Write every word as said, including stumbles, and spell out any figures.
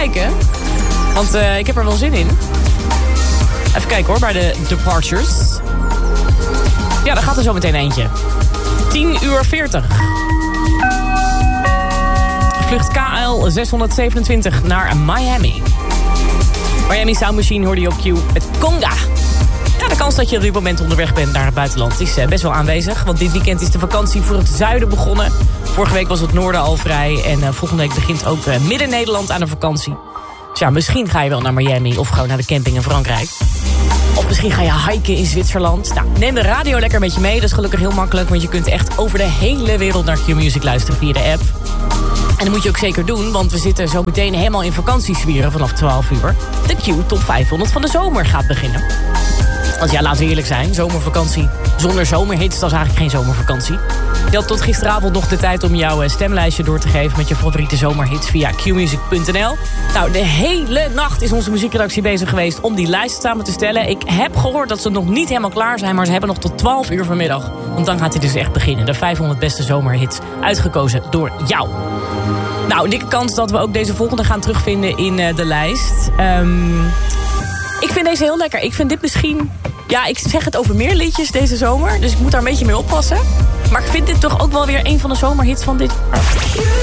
kijken. Want uh, ik heb er wel zin in. Even kijken hoor, bij de Departures. Ja, daar gaat er zo meteen eentje. tien uur veertig. Vlucht K L zeshonderdzevenentwintig naar Miami. Miami Sound Machine hoorde je op Q met Conga. Ja, de kans dat je op dit moment onderweg bent naar het buitenland is best wel aanwezig. Want dit weekend is de vakantie voor het zuiden begonnen. Vorige week was het noorden al vrij. En uh, volgende week begint ook uh, Midden-Nederland aan de vakantie. Dus ja, misschien ga je wel naar Miami of gewoon naar de camping in Frankrijk. Of misschien ga je hiken in Zwitserland. Nou, neem de radio lekker met je mee. Dat is gelukkig heel makkelijk, want je kunt echt over de hele wereld naar Q-Music luisteren via de app. En dat moet je ook zeker doen, want we zitten zo meteen helemaal in vakantiesferen vanaf twaalf uur. De Q Top vijfhonderd van de zomer gaat beginnen. Want ja, laten we eerlijk zijn, zomervakantie zonder zomerhits, dat is eigenlijk geen zomervakantie. Je had tot gisteravond nog de tijd om jouw stemlijstje door te geven met je favoriete zomerhits via q music punt n l. Nou, de hele nacht is onze muziekredactie bezig geweest om die lijst samen te stellen. Ik heb gehoord dat ze nog niet helemaal klaar zijn, maar ze hebben nog tot twaalf uur vanmiddag. Want dan gaat hij dus echt beginnen. De vijfhonderd beste zomerhits, uitgekozen door jou. Nou, dikke kans dat we ook deze volgende gaan terugvinden in uh, de lijst. Um, ik vind deze heel lekker. Ik vind dit misschien... Ja, ik zeg het over meer liedjes deze zomer, dus ik moet daar een beetje mee oppassen. Maar ik vind dit toch ook wel weer een van de zomerhits van dit...